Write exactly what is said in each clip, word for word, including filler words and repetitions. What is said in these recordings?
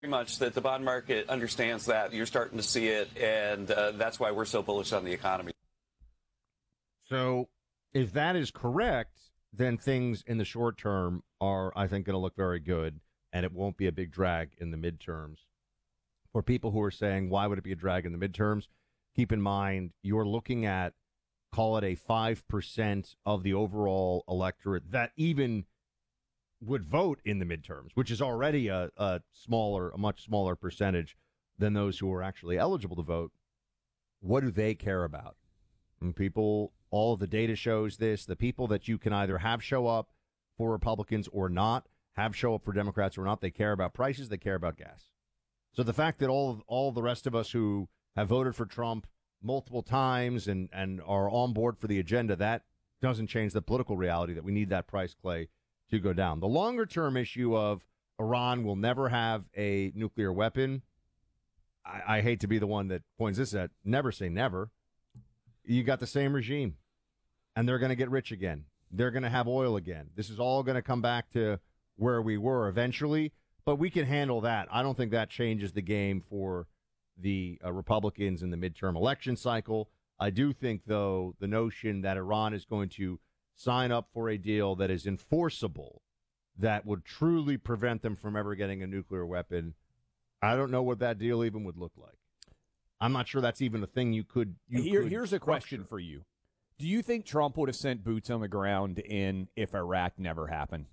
much that the bond market understands that. You're starting to see it, and uh, that's why we're so bullish on the economy. So if that is correct, then things in the short term are, I think, going to look very good, and it won't be a big drag in the midterms. For people who are saying, why would it be a drag in the midterms? Keep in mind, you're looking at, call it a five percent of the overall electorate that even would vote in the midterms, which is already a, a smaller, a much smaller percentage than those who are actually eligible to vote. What do they care about? And people, all of the data shows this, the people that you can either have show up for Republicans or not, have show up for Democrats or not, they care about prices, they care about gas. So the fact that all of, all the rest of us who have voted for Trump multiple times and, and are on board for the agenda, that doesn't change the political reality that we need that price, Clay, to go down. The longer-term issue of Iran will never have a nuclear weapon, I, I hate to be the one that points this at. Never say never. You got the same regime, and they're going to get rich again. They're going to have oil again. This is all going to come back to where we were eventually, but we can handle that. I don't think that changes the game for the uh, Republicans in the midterm election cycle. I do think, though, the notion that Iran is going to sign up for a deal that is enforceable, that would truly prevent them from ever getting a nuclear weapon, I don't know what that deal even would look like. I'm not sure that's even a thing you could. You Here, could here's a question for you. Do you think Trump would have sent boots on the ground in if Iraq never happened?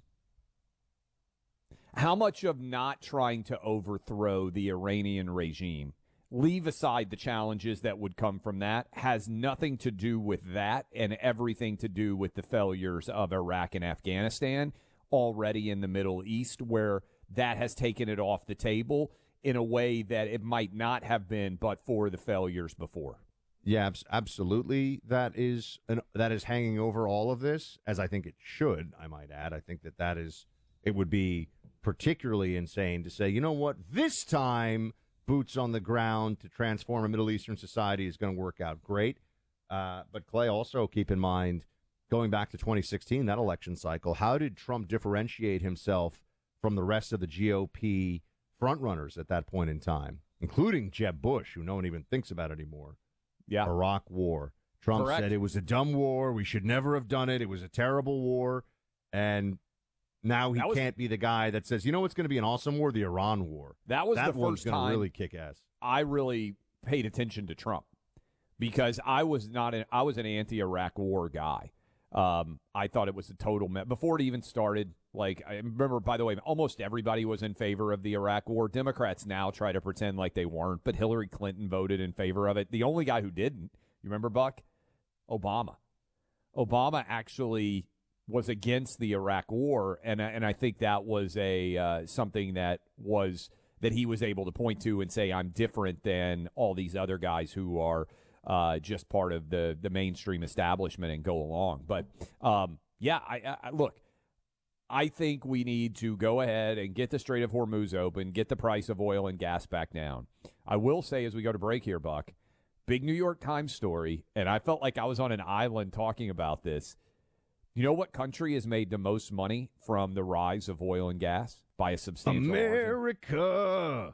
How much of not trying to overthrow the Iranian regime, leave aside the challenges that would come from that, has nothing to do with that and everything to do with the failures of Iraq and Afghanistan already in the Middle East, where that has taken it off the table in a way that it might not have been but for the failures before? Yeah, absolutely. That is an, that is hanging over all of this, as I think it should, I might add. I think that that is, it would be particularly insane to say, you know what, this time boots on the ground to transform a Middle Eastern society is going to work out great. Uh, but, Clay, also keep in mind, going back to twenty sixteen, that election cycle, how did Trump differentiate himself from the rest of the G O P frontrunners at that point in time, including Jeb Bush, who no one even thinks about anymore? Yeah. Iraq war. Trump Correct. said it was a dumb war. We should never have done it. It was a terrible war. And now he was, can't be the guy that says, you know what's going to be an awesome war? The Iran war. That was that the one's first going time to really kick ass. I really paid attention to Trump because I was not an, I was an anti-Iraq war guy. Um, I thought it was a total mess. Before it even started, like, I remember, by the way, almost everybody was in favor of the Iraq war. Democrats now try to pretend like they weren't, but Hillary Clinton voted in favor of it. The only guy who didn't, you remember, Buck? Obama. Obama actually was against the Iraq war, and and I think that was a uh, something that was that he was able to point to and say, I'm different than all these other guys who are uh, just part of the the mainstream establishment and go along. But um, yeah, I, I look. I think we need to go ahead and get the Strait of Hormuz open, get the price of oil and gas back down. I will say as we go to break here, Buck, big New York Times story, and I felt like I was on an island talking about this. You know what country has made the most money from the rise of oil and gas by a substantial margin? America.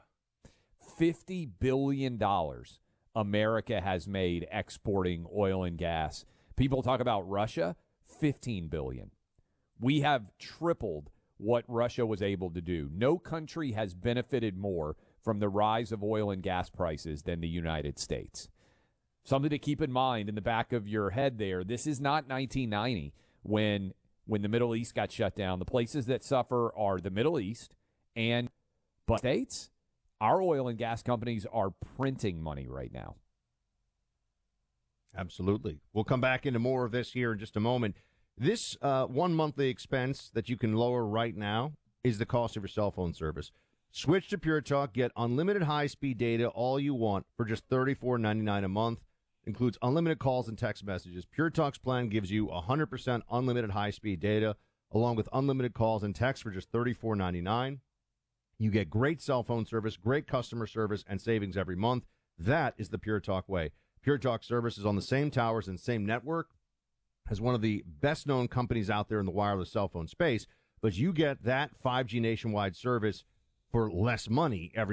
fifty billion dollars America has made exporting oil and gas. People talk about Russia, fifteen billion dollars. We have tripled what Russia was able to do. No country has benefited more from the rise of oil and gas prices than the United States. Something to keep in mind in the back of your head there. This is not nineteen ninety when when the Middle East got shut down. The places that suffer are the Middle East and but states. Our oil and gas companies are printing money right now. Absolutely. We'll come back into more of this here in just a moment. This uh, one monthly expense that you can lower right now is the cost of your cell phone service. Switch to Pure Talk. Get unlimited high-speed data, all you want, for just thirty-four ninety-nine a month. Includes unlimited calls and text messages. Pure Talk's plan gives you one hundred percent unlimited high-speed data, along with unlimited calls and texts for just thirty-four ninety-nine. You get great cell phone service, great customer service, and savings every month. That is the Pure Talk way. Pure Talk service is on the same towers and same network as one of the best-known companies out there in the wireless cell phone space, but you get that five G nationwide service for less money every